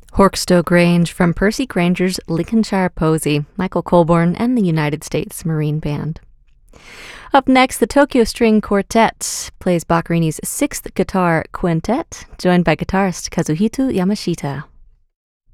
Horkstowe Grange from Percy Granger's Lincolnshire Posy, Michael Colborne and the United States Marine Band. Up next, the Tokyo String Quartet plays Boccherini's sixth guitar quintet, joined by guitarist Kazuhito Yamashita.